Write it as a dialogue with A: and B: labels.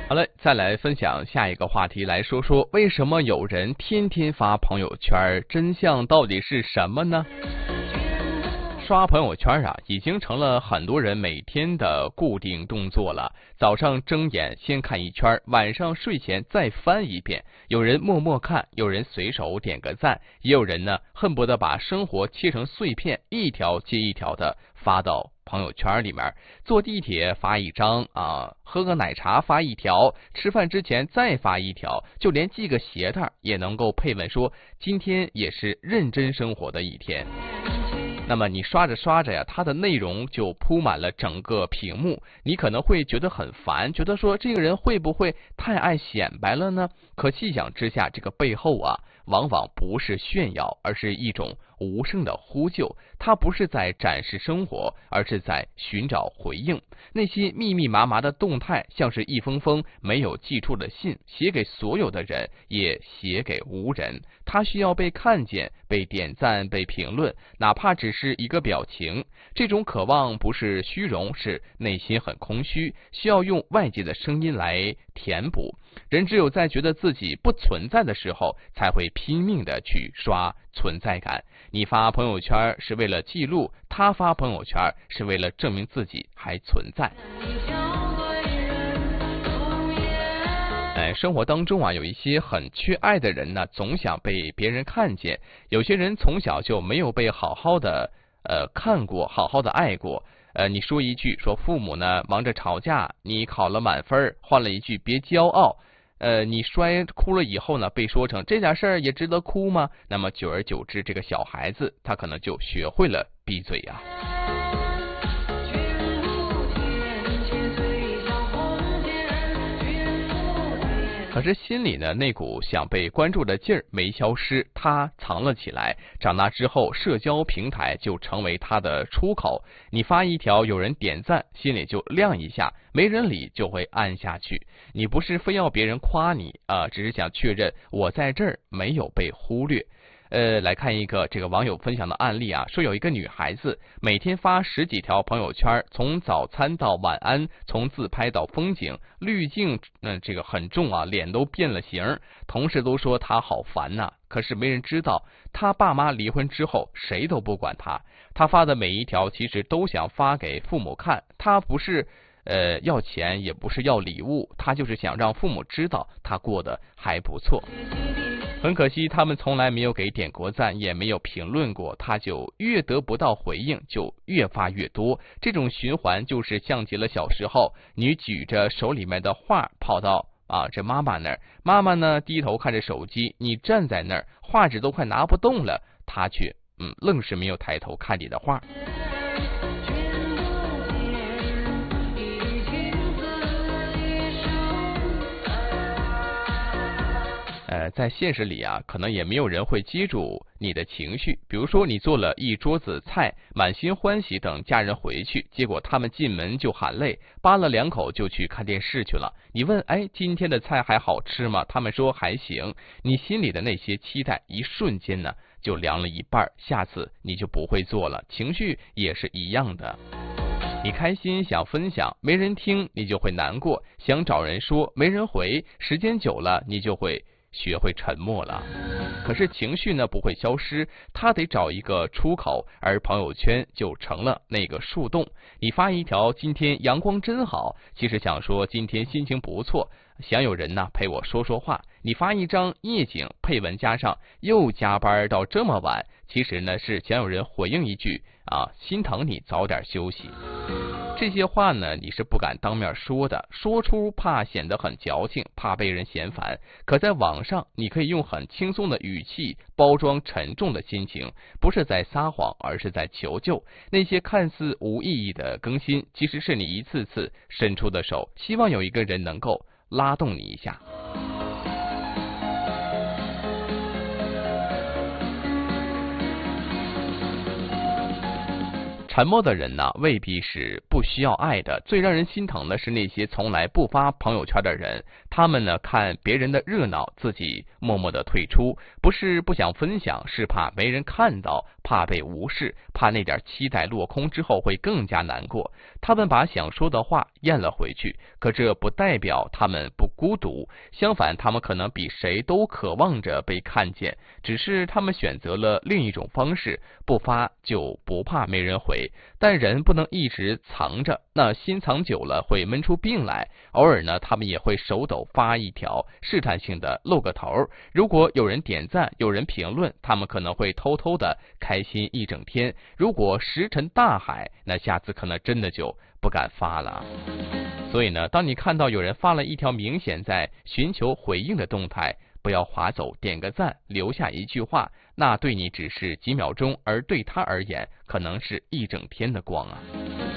A: 好了，再来分享下一个话题，来说说为什么有人天天发朋友圈，真相到底是什么呢？刷朋友圈啊，已经成了很多人每天的固定动作了。早上睁眼先看一圈，晚上睡前再翻一遍。有人默默看，有人随手点个赞，也有人呢恨不得把生活切成碎片，一条接一条的发到朋友圈里面。坐地铁发一张啊，喝个奶茶发一条，吃饭之前再发一条，就连系个鞋带也能够配文说今天也是认真生活的一天。那么你刷着刷着呀，它的内容就铺满了整个屏幕，你可能会觉得很烦，觉得说这个人会不会太爱显摆了呢？可细想之下，这个背后啊，往往不是炫耀，而是一种无声的呼救。它不是在展示生活，而是在寻找回应。那些密密麻麻的动态，像是一封封没有寄出的信，写给所有的人，也写给无人。它需要被看见，被点赞，被评论，哪怕只是一个表情。这种渴望不是虚荣，是内心很空虚，需要用外界的声音来填补。人只有在觉得自己不存在的时候，才会拼命的去刷存在感。你发朋友圈是为了记录，他发朋友圈是为了证明自己还存在。生活当中啊，有一些很缺爱的人呢，总想被别人看见。有些人从小就没有被好好的看过，好好的爱过。你说一句说父母呢忙着吵架，你考了满分，换了一句别骄傲。你摔哭了以后呢，被说成这点事儿也值得哭吗？那么久而久之，这个小孩子他可能就学会了闭嘴啊。可是心里呢，那股想被关注的劲儿没消失，他藏了起来。长大之后，社交平台就成为他的出口。你发一条，有人点赞，心里就亮一下；没人理，就会按下去。你不是非要别人夸你只是想确认我在这儿没有被忽略。来看一个这个网友分享的案例啊，说有一个女孩子每天发10几条朋友圈，从早餐到晚安，从自拍到风景，滤镜这个很重啊，脸都变了形，同事都说她好烦呐。可是没人知道，她爸妈离婚之后谁都不管她。她发的每一条其实都想发给父母看，她不是要钱，也不是要礼物，她就是想让父母知道她过得还不错。很可惜，他们从来没有给点过赞，也没有评论过，他就越得不到回应，就越发越多。这种循环就是像极了小时候，你举着手里面的画跑到这妈妈那儿，妈妈呢低头看着手机，你站在那儿，画纸都快拿不动了，他却愣是没有抬头看你的画。在现实里啊，可能也没有人会记住你的情绪。比如说，你做了一桌子菜，满心欢喜等家人回去，结果他们进门就喊累，扒了2口就去看电视去了。你问，今天的菜还好吃吗？他们说还行。你心里的那些期待，一瞬间呢就凉了一半，下次你就不会做了。情绪也是一样的。你开心想分享，没人听，你就会难过；想找人说，没人回，时间久了，你就会学会沉默了。可是情绪呢不会消失，它得找一个出口，而朋友圈就成了那个树洞。你发一条今天阳光真好，其实想说今天心情不错，想有人呢陪我说说话。你发一张夜景，配文加上又加班到这么晚，其实呢是想有人回应一句心疼你早点休息。这些话呢，你是不敢当面说的，说出怕显得很矫情，怕被人嫌烦。可在网上，你可以用很轻松的语气包装沉重的心情，不是在撒谎，而是在求救。那些看似无意义的更新，其实是你一次次伸出的手，希望有一个人能够拉动你一下。沉默的人呢，未必是不需要爱的。最让人心疼的是那些从来不发朋友圈的人， 他们呢看别人的热闹，自己默默的退出，不是不想分享，是怕没人看到，怕被无视，怕那点期待落空之后会更加难过。他们把想说的话咽了回去，可这不代表他们不孤独，相反，他们可能比谁都渴望着被看见，只是他们选择了另一种方式，不发就不怕没人回。但人不能一直藏着，那心藏久了会闷出病来。偶尔呢，他们也会手抖发一条，试探性的露个头。如果有人点赞，有人评论，他们可能会偷偷的开心一整天。如果石沉大海，那下次可能真的就不敢发了。所以呢，当你看到有人发了一条明显在寻求回应的动态，不要划走，点个赞，留下一句话，那对你只是几秒钟，而对他而言可能是一整天的光啊。